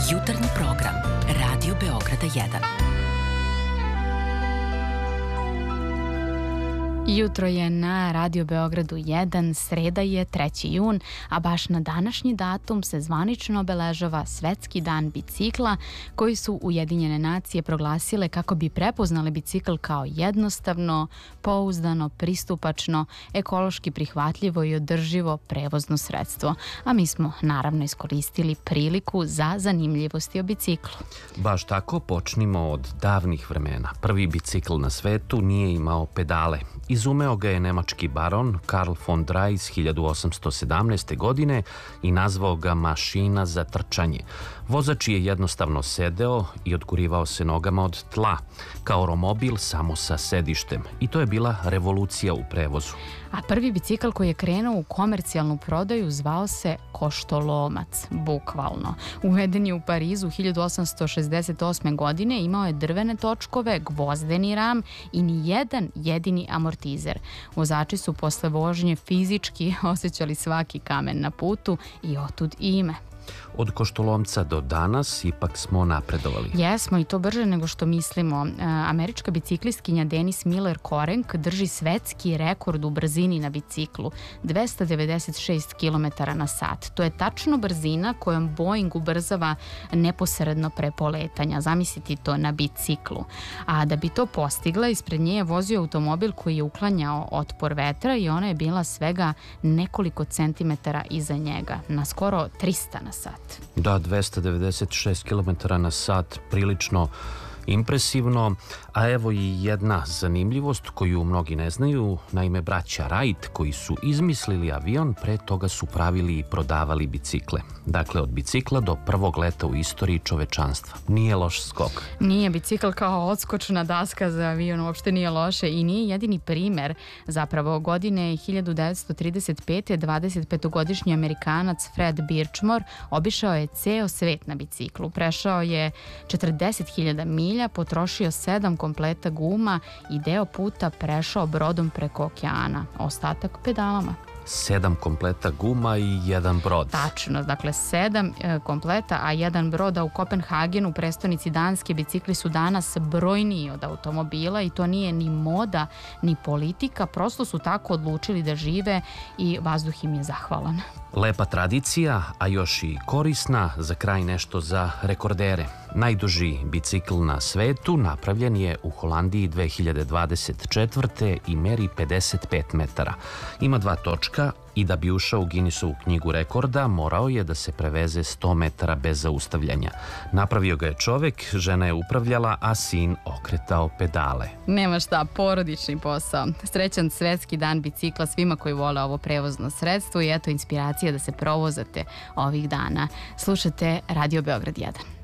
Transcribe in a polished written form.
Jutarnji program Radio Beograda 1. Jutro je na Radio Beogradu 1, sreda je 3. jun, a baš na današnji datum se zvanično obeležava Svetski dan bicikla, koji su Ujedinjene nacije proglasile kako bi prepoznale bicikl kao jednostavno, pouzdano, pristupačno, ekološki prihvatljivo i održivo prevozno sredstvo. A mi smo naravno iskoristili priliku za zanimljivosti o biciklu. Baš tako, počnimo od davnih vremena. Prvi bicikl na svetu nije imao pedale. Izumeo ga je nemački baron Karl von Drais 1817. godine i nazvao ga mašina za trčanje. Vozač je jednostavno sedeo i odgurivao se nogama od tla, kao romobil samo sa sedištem. I to je bila revolucija u prevozu. A prvi bicikl koji je krenuo u komercijalnu prodaju zvao se koštolomac, bukvalno. Uveden je u Parizu 1868. godine, imao je drvene točkove, gvozdeni ram i ni jedan jedini amortizer. Vozači su posle vožnje fizički osjećali svaki kamen na putu i otud i ime. Od koštolomca do danas ipak smo napredovali. Jesmo, i to brže nego što mislimo. Američka biciklistkinja Denise Miller Korenk drži svetski rekord u brzini na biciklu, 296 km na sat. To je tačno brzina kojom Boeing ubrzava neposredno pre poletanja. Zamisliti to na biciklu. A da bi to postigla, ispred nje je vozio automobil koji je uklanjao otpor vetra i ona je bila svega nekoliko centimetara iza njega, na skoro 300 na sat. Da, 296 km na sat, prilično impresivno, a evo i jedna zanimljivost koju mnogi ne znaju. Naime, braća Wright koji su izmislili avion, pre toga su pravili i prodavali bicikle. Dakle, od bicikla do prvog leta u istoriji čovečanstva. Nije loš skok. Nije, bicikl kao odskočna daska za avion uopšte nije loše i nije jedini primer. Zapravo, godine 1935. 25-godišnji Amerikanac Fred Birchmore obišao je ceo svet na biciklu. Prešao je 40.000 milja, potrošio 7 kompleta guma i deo puta prešao brodom preko okeana. Ostatak pedalama. 7 kompleta guma i jedan brod. Tačno, dakle 7 kompleta, a jedan brod. A u Kopenhagenu, prestonici Danske, bicikli su danas brojniji od automobila i to nije ni moda, ni politika, prosto su tako odlučili da žive i vazduh im je zahvalan. Lepa tradicija, a još i korisna. Za kraj nešto za rekordere. Najduži bicikl na svetu napravljen je u Holandiji 2024. i meri 55 metara. Ima 2 točka i da bi ušao u Guinnessovu knjigu rekorda morao je da se preveze 100 metara bez zaustavljanja. Napravio ga je čovek, žena je upravljala, a sin okretao pedale. Nema šta, porodični posao. Srećan Svetski dan bicikla svima koji vole ovo prevozno sredstvo i eto inspiracija da se provozate ovih dana. Slušate Radio Beograd 1.